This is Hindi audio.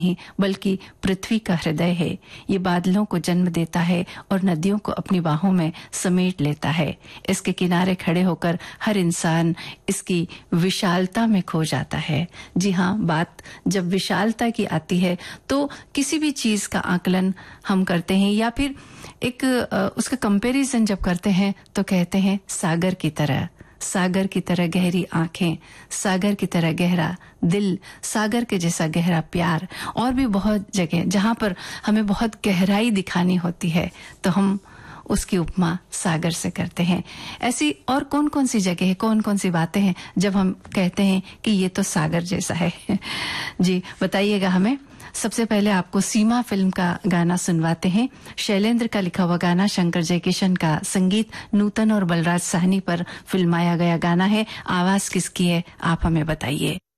नहीं बल्कि पृथ्वी का हृदय है। ये बादलों को जन्म देता है और नदियों को अपनी बाहों में समेट लेता है। इसके किनारे खड़े होकर हर इंसान इसकी विशालता में खो जाता है। जी हाँ, बात जब विशालता की आती है तो किसी भी चीज का आकलन हम करते हैं या फिर एक उसका कंपैरिजन जब करते हैं तो कहते हैं सागर की तरह, सागर की तरह गहरी आंखें, सागर की तरह गहरा दिल, सागर के जैसा गहरा प्यार। और भी बहुत जगह जहां पर हमें बहुत गहराई दिखानी होती है तो हम उसकी उपमा सागर से करते हैं। ऐसी और कौन कौन सी जगह है, कौन कौन सी बातें हैं जब हम कहते हैं कि ये तो सागर जैसा है। जी बताइएगा हमें। सबसे पहले आपको सीमा फिल्म का गाना सुनवाते हैं। शैलेंद्र का लिखा हुआ गाना, शंकर जयकिशन का संगीत, नूतन और बलराज साहनी पर फिल्माया गया गाना है। आवाज किसकी है आप हमें बताइए।